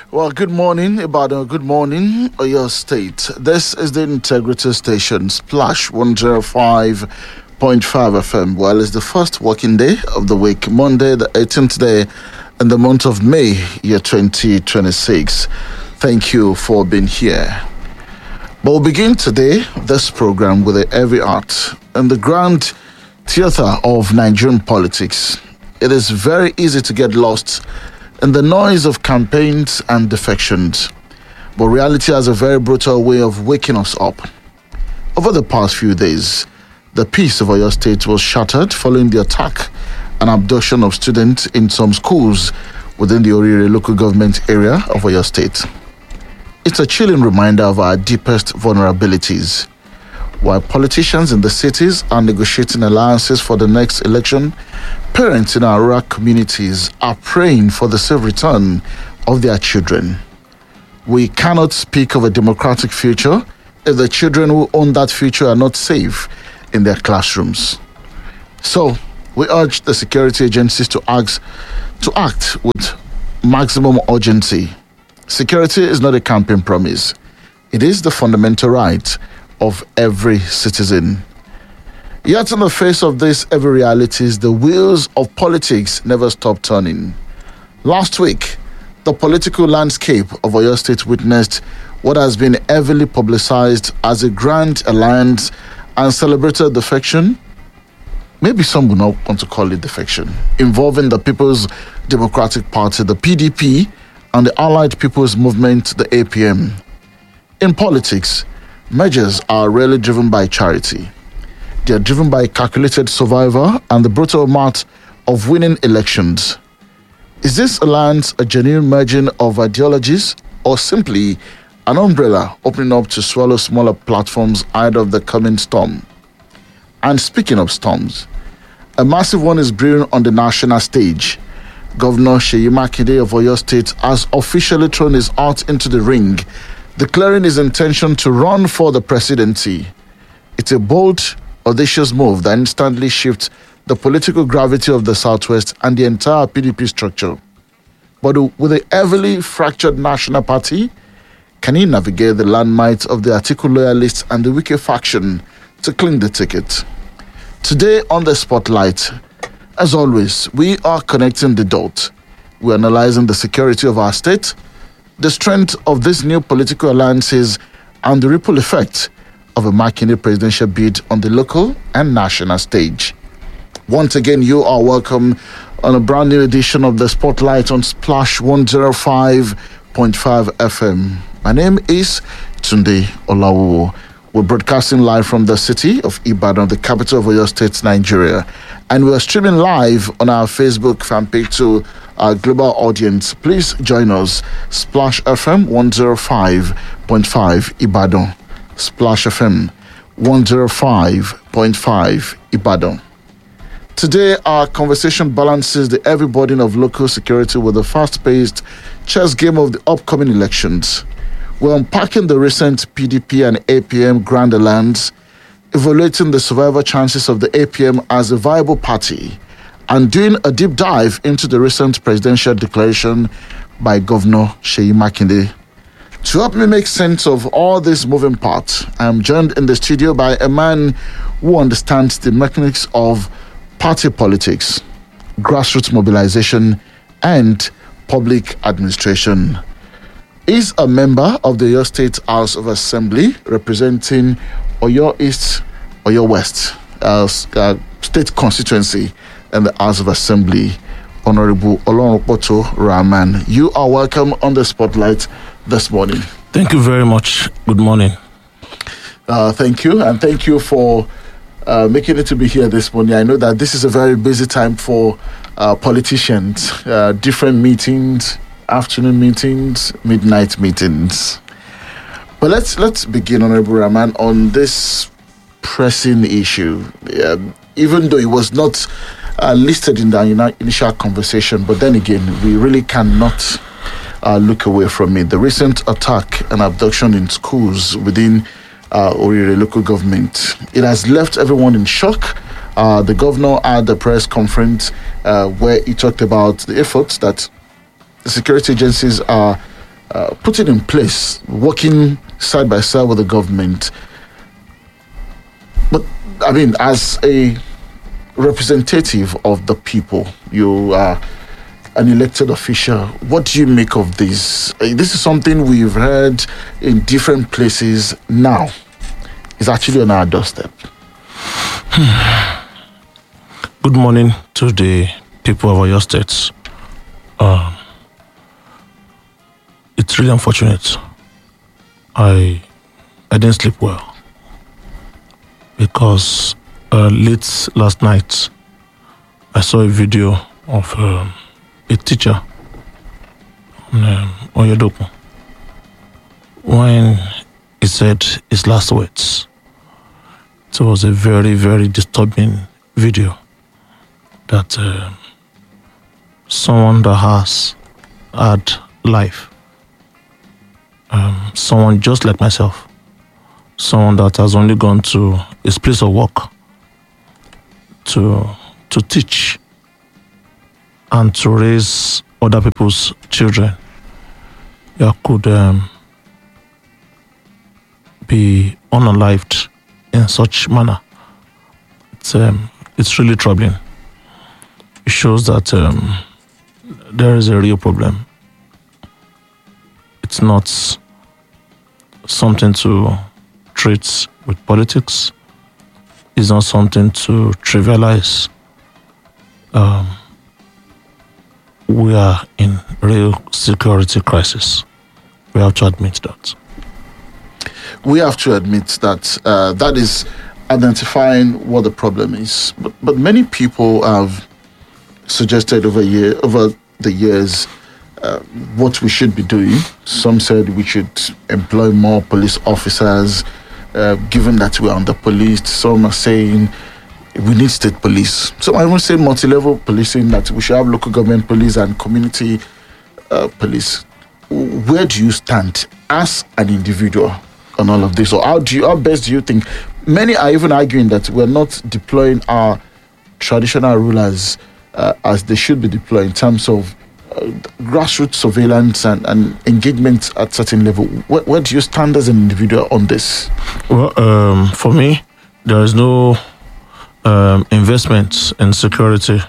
Well, good morning, Ibadan. Good morning, Oyo State. This is the Integrity Station, Splash 105.5 FM. Well, it's the first working day of the week, Monday, the 18th day in the month of May, year 2026. Thank you for being here. But we'll begin today, this program, with a heavy heart in the grand theater of Nigerian politics. It is very easy to get lost in the noise of campaigns and defections. But reality has a very brutal way of waking us up. Over the past few days, the peace of Oyo State was shattered following the attack and abduction of students in some schools within the Orire local government area of Oyo State. It's a chilling reminder of our deepest vulnerabilities. While politicians in the cities are negotiating alliances for the next election, parents in our rural communities are praying for the safe return of their children. We cannot speak of a democratic future if the children who own that future are not safe in their classrooms. So, we urge the security agencies to act with maximum urgency. Security is not a campaign promise. It is the fundamental right of every citizen. Yet in the face of these heavy realities, the wheels of politics never stop turning. Last week, the political landscape of Oyo State witnessed what has been heavily publicized as a grand alliance and celebrated defection. Maybe some would not want to call it defection, involving the People's Democratic Party, the PDP, and the Allied People's Movement, the APM. In politics, mergers are rarely driven by charity. They are driven by calculated survival and the brutal math of winning elections. Is this alliance a genuine merging of ideologies or simply an umbrella opening up to swallow smaller platforms ahead of the coming storm? And speaking of storms, a massive one is brewing on the national stage. Governor Seyi Makinde of Oyo State has officially thrown his heart into the ring, declaring his intention to run for the presidency. It's a bold, audacious move that instantly shifts the political gravity of the Southwest and the entire PDP structure. But with a heavily fractured national party, can he navigate the landmines of the Atiku loyalists and the Wike faction to cling the ticket? Today on the Spotlight, as always, we are connecting the dots. We're analyzing the security of our state, the strength of these new political alliances, and the ripple effect of a Makinde presidential bid on the local and national stage. Once again, you are welcome on a brand new edition of the Spotlight on Splash 105.5 FM. My name is Tunde Olawo. We're broadcasting live from the city of Ibadan, the capital of Oyo State, Nigeria. And we're streaming live on our Facebook fan page to our global audience. Please join us. Splash FM 105.5 Ibadan. Splash FM 105.5 Ibadan. Today, our conversation balances the heavy burden of local security with the fast-paced chess game of the upcoming elections. We're unpacking the recent PDP and APM Grand Alliance, evaluating the survival chances of the APM as a viable party, and doing a deep dive into the recent presidential declaration by Governor Seyi Makinde. To help me make sense of all these moving parts, I'm joined in the studio by a man who understands the mechanics of party politics, grassroots mobilization, and public administration. He's a member of the Oyo State House of Assembly, representing Oyo East, Oyo West, state constituency in the House of Assembly, Honorable Olorunpoto Rahman. You are welcome on the Spotlight this morning. Thank you very much. Good morning. Thank you, and thank you for making it to be here this morning. I know that this is a very busy time for politicians, different meetings, afternoon meetings, midnight meetings. But let's begin, Honorable Rahman, on this pressing issue. Even though it was not listed in the initial conversation, but then again, we really cannot look away from it. The recent attack and abduction in schools within Orire local government, it has left everyone in shock. The governor had the press conference where he talked about the efforts that the security agencies are put it in place, working side by side with the government. But I mean, as a representative of the people, you are an elected official. What do you make of this? This is something we've heard in different places now. It's actually on our doorstep. Good morning to the people of Oyo State. It's really unfortunate. I didn't sleep well because late last night I saw a video of a teacher on Oyedoku when he said his last words. It was a very, very disturbing video that someone that has had life, someone just like myself, someone that has only gone to his place of work to teach and to raise other people's children, that could be unalived in such manner. It's really troubling. It shows that there is a real problem. It's not something to treat with politics. It's not something to trivialize. We are in real security crisis. We have to admit that. We have to admit that that is identifying what the problem is. But many people have suggested over the years what we should be doing. Some said we should employ more police officers, given that we are under-policed. Some are saying we need state police. Some I even say multi-level policing, that we should have local government police and community police. Where do you stand as an individual on all of this? Or how best do you think? Many are even arguing that we're not deploying our traditional rulers as they should be deployed in terms of grassroots surveillance and engagement at certain level. Where do you stand as an individual on this? Well, for me, there is no investment in security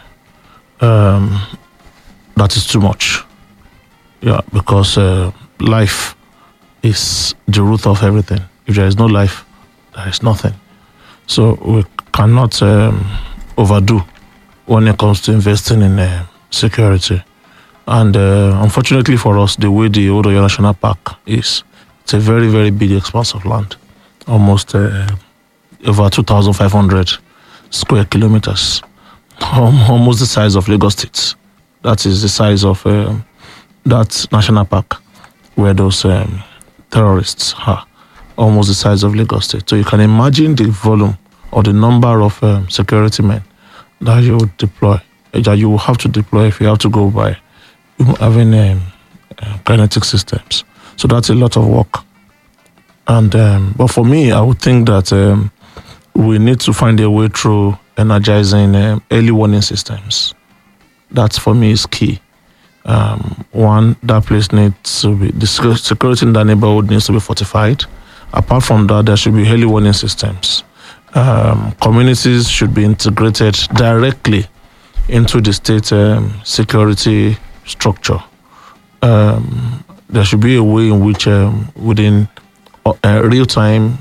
that is too much. Yeah, because life is the root of everything. If there is no life, there is nothing. So we cannot overdo when it comes to investing in security. And unfortunately for us, the way the Old Oyo National Park is, it's a very, very big expanse of land, almost over 2,500 square kilometers, almost the size of Lagos State. That is the size of that national park where those terrorists are, almost the size of Lagos State. So you can imagine the volume or the number of security men that you would deploy, that you will have to deploy if you have to go by having kinetic systems. So that's a lot of work. And but for me, I would think that we need to find a way through energizing early warning systems. That for me is key. One, that place needs to be, the security in that neighborhood needs to be fortified. Apart from that, there should be early warning systems. Communities should be integrated directly into the state security structure. There should be a way in which within real-time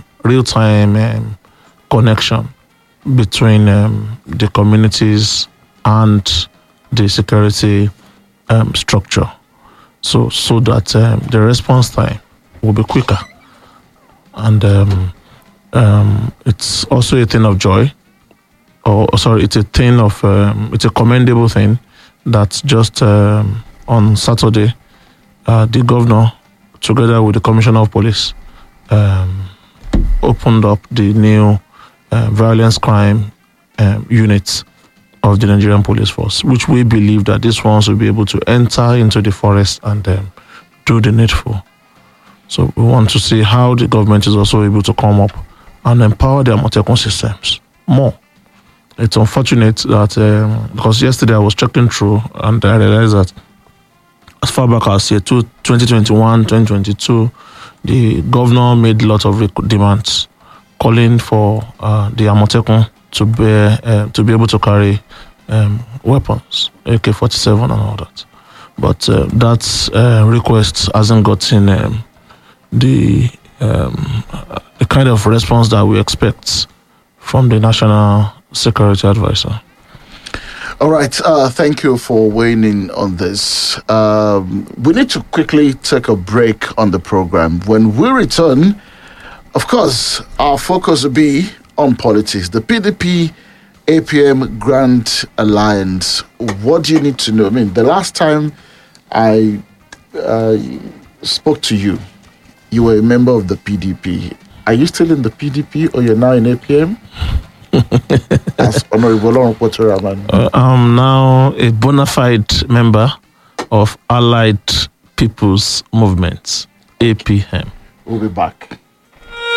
connection between the communities and the security structure, so that the response time will be quicker. And it's also a thing of joy, it's a commendable thing that just on Saturday, the governor, together with the commissioner of police, opened up the new violence crime unit of the Nigerian police force, which we believe that these ones will be able to enter into the forest and do the needful. So we want to see how the government is also able to come up and empower their Amotekun systems more. It's unfortunate that because yesterday I was checking through and I realized that as far back as year 2021, 2022, the governor made a lot of demands calling for the Amotekun to be able to carry weapons, AK-47 and all that. But that request hasn't gotten the kind of response that we expect from the National Security Advisor. All right. Thank you for weighing in on this. We need to quickly take a break on the program. When we return, of course, our focus will be on politics. The PDP APM Grand Alliance. What do you need to know? I mean, the last time I spoke to you, you were a member of the PDP. Are you still in the PDP or you're now in APM? As Honorable Olorunpotoraman. I'm now a bona fide member of Allied People's Movement, APM. We'll be back.